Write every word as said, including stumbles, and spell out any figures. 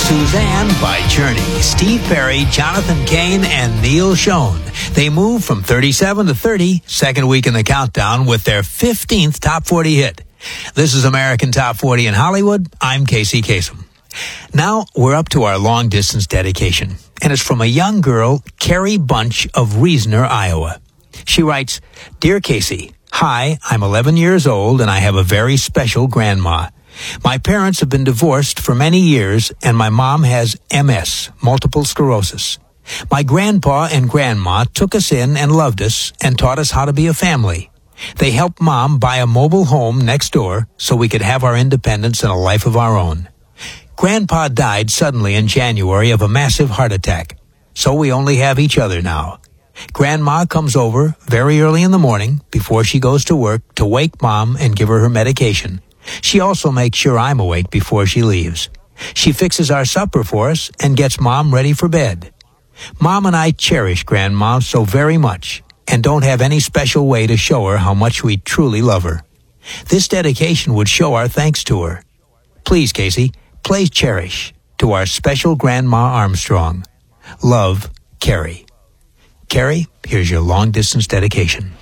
Suzanne by Journey, Steve Perry, Jonathan Cain, and Neil Schon. They moved from thirty-seven to thirty, second week in the countdown, with their fifteenth Top forty hit. This is American Top forty in Hollywood. I'm Casey Kasem. Now we're up to our long-distance dedication, and it's from a young girl, Carrie Bunch of Reasoner, Iowa. She writes, Dear Casey, hi, I'm eleven years old, and I have a very special grandma. My parents have been divorced for many years, and my mom has M S, multiple sclerosis. My grandpa and grandma took us in and loved us and taught us how to be a family. They helped Mom buy a mobile home next door so we could have our independence and a life of our own. Grandpa died suddenly in January of a massive heart attack, so we only have each other now. Grandma comes over very early in the morning before she goes to work to wake Mom and give her her medication. She also makes sure I'm awake before she leaves. She fixes our supper for us and gets Mom ready for bed. Mom and I cherish Grandma so very much and don't have any special way to show her how much we truly love her. This dedication would show our thanks to her. Please, Casey, play Cherish to our special Grandma Armstrong. Love, Carrie. Carrie, here's your long-distance dedication.